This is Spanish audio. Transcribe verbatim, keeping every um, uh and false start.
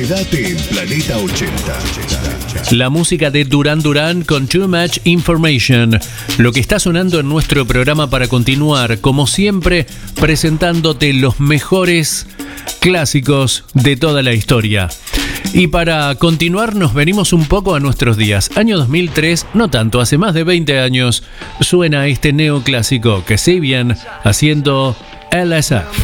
Quédate en Planeta ochenta. La música de Duran Duran con Too Much Information. Lo que está sonando en nuestro programa para continuar, como siempre, presentándote los mejores clásicos de toda la historia. Y para continuar nos venimos un poco a nuestros días. Año dos mil tres, no tanto, hace más de veinte años, suena este neoclásico que Sabian haciendo L S F.